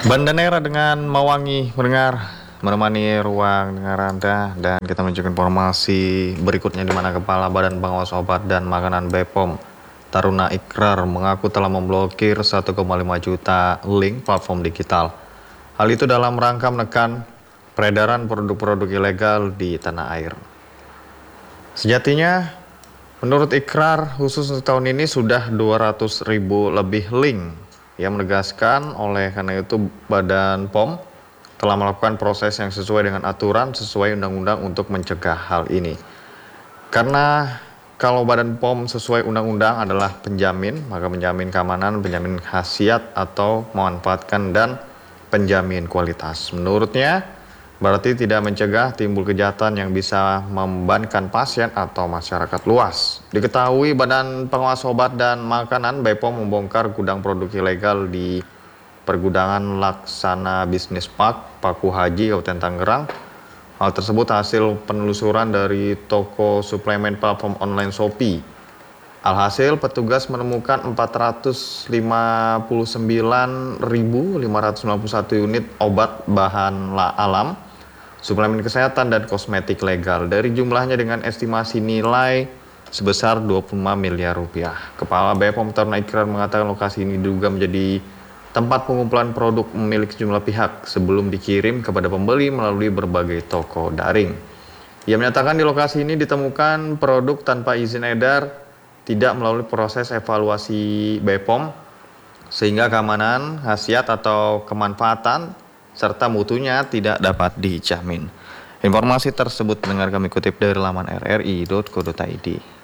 Banda Nera dengan Mawangi mendengar menemani ruang dengar Anda, dan kita menunjukkan informasi berikutnya di mana Kepala Badan Pengawas Obat dan Makanan BPOM Taruna Ikrar mengaku telah memblokir 1,5 juta link platform digital. Hal itu dalam rangka menekan peredaran produk-produk ilegal di tanah air. Sejatinya, menurut Ikrar, khusus untuk tahun ini sudah 200.000 lebih link. Yang menegaskan oleh karena itu Badan POM telah melakukan proses yang sesuai dengan aturan sesuai undang-undang untuk mencegah hal ini. Karena kalau Badan POM sesuai undang-undang adalah penjamin, maka penjamin keamanan, penjamin khasiat atau memanfaatkan, dan penjamin kualitas. Menurutnya, berarti tidak mencegah timbul kejahatan yang bisa membebankan pasien atau masyarakat luas. Diketahui Badan Pengawas Obat dan Makanan BPOM membongkar gudang produk ilegal di Pergudangan Laksana Bisnis Park, Paku Haji, Kabupaten Tangerang. Hal tersebut hasil penelusuran dari toko suplemen platform online Shopee. Alhasil, petugas menemukan 459.591 unit obat bahan alam, suplemen kesehatan, dan kosmetik legal. Dari jumlahnya dengan estimasi nilai sebesar 25 miliar rupiah. Kepala BPOM Taruna Ikrar mengatakan lokasi ini diduga menjadi tempat pengumpulan produk milik sejumlah pihak sebelum dikirim kepada pembeli melalui berbagai toko daring. Ia menyatakan di lokasi ini ditemukan produk tanpa izin edar, tidak melalui proses evaluasi BPOM, sehingga keamanan, khasiat atau kemanfaatan serta mutunya tidak dapat dijamin. Informasi tersebut dengar kami kutip dari laman rri.co.id.